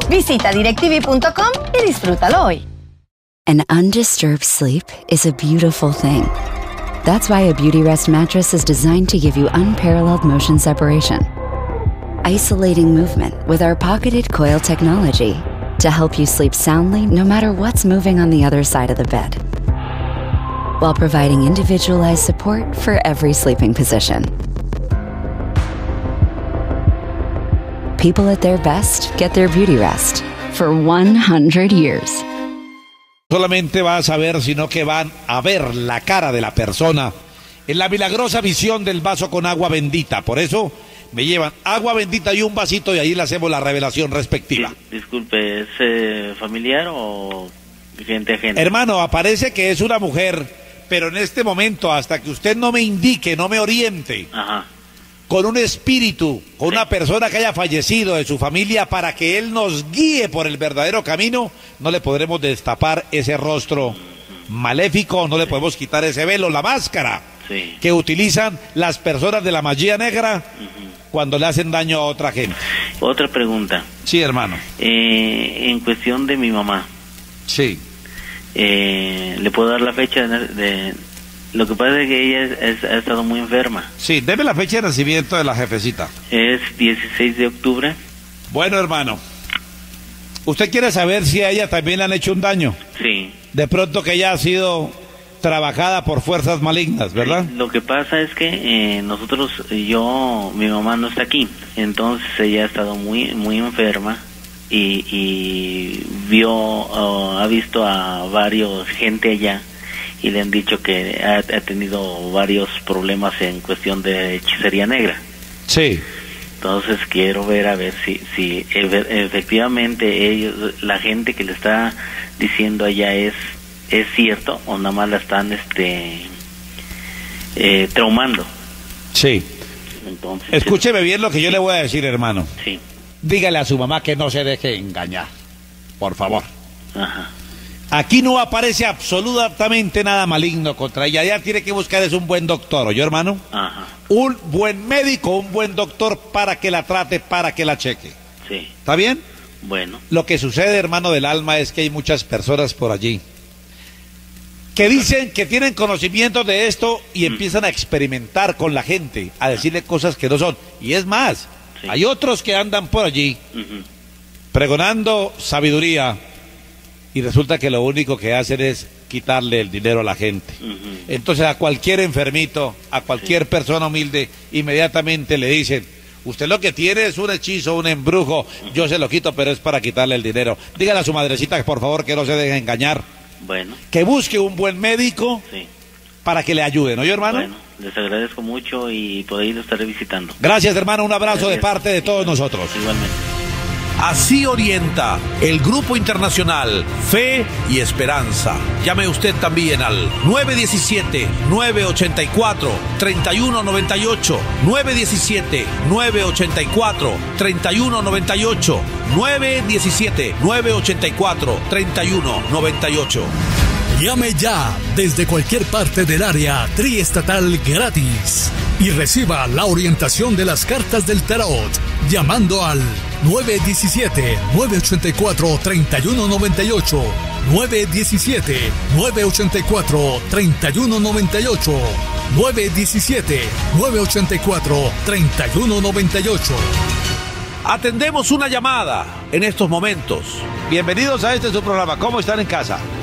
Visita directv.com y disfrútalo hoy. An undisturbed sleep is a beautiful thing. That's why a Beautyrest mattress is designed to give you unparalleled motion separation. Isolating movement with our pocketed coil technology to help you sleep soundly no matter what's moving on the other side of the bed, while providing individualized support for every sleeping position. People at their best get their Beautyrest for 100 years. Solamente vas a ver, sino que van a ver la cara de la persona en la milagrosa visión del vaso con agua bendita. Por eso me llevan agua bendita y un vasito y ahí le hacemos la revelación respectiva. Disculpe, ¿es familiar o gente ajena? Hermano, aparece que es una mujer, pero en este momento, hasta que usted no me indique, no me oriente, con un espíritu, con una persona que haya fallecido de su familia para que él nos guíe por el verdadero camino, no le podremos destapar ese rostro maléfico, no le podemos quitar ese velo, la máscara que utilizan las personas de la magia negra cuando le hacen daño a otra gente. Otra pregunta. Sí, hermano. En cuestión de mi mamá. Sí. ¿Le puedo dar la fecha de...? Lo que pasa es que ella ha estado muy enferma. Sí, deme la fecha de nacimiento de la jefecita. Es 16 de octubre. Bueno, hermano, ¿usted quiere saber si a ella también le han hecho un daño? Sí. De pronto que ella ha sido trabajada por fuerzas malignas, ¿verdad? Sí, lo que pasa es que mi mamá no está aquí, entonces ella ha estado muy enferma y ha visto a varios gente allá y le han dicho que ha tenido varios problemas en cuestión de hechicería negra. Sí. Entonces quiero ver a ver si efectivamente la gente que le está diciendo allá es cierto o nada más la están traumando. Sí. Entonces, escúcheme bien lo que yo le voy a decir, hermano. Sí. Dígale a su mamá que no se deje engañar, por favor. Ajá. Aquí no aparece absolutamente nada maligno contra ella. Ella tiene que buscar es un buen doctor, ¿oyó, hermano? Ajá. Un buen médico, un buen doctor para que la trate, para que la cheque. Sí. ¿Está bien? Bueno. Lo que sucede, hermano del alma, es que hay muchas personas por allí que dicen que tienen conocimiento de esto y empiezan a experimentar con la gente, a decirle cosas que no son. Y es más, hay otros que andan por allí pregonando sabiduría y resulta que lo único que hacen es quitarle el dinero a la gente. Entonces a cualquier enfermito, a cualquier persona humilde, inmediatamente le dicen: usted lo que tiene es un hechizo, un embrujo, yo se lo quito, pero es para quitarle el dinero. Dígale a su madrecita, por favor, que no se deje engañar. Bueno. Que busque un buen médico para que le ayude, ¿no, yo, hermano? Bueno, les agradezco mucho y por ahí lo estaré visitando. Gracias, hermano, un abrazo de parte de todos nosotros. Igualmente. Así orienta el Grupo Internacional Fe y Esperanza. Llame usted también al 917-984-3198, 917-984-3198, 917-984-3198. Llame ya desde cualquier parte del área triestatal gratis y reciba la orientación de las cartas del tarot llamando al 917-984-3198, 917-984-3198, 917-984-3198. Atendemos una llamada en estos momentos. Bienvenidos a este su programa. ¿Cómo están en casa?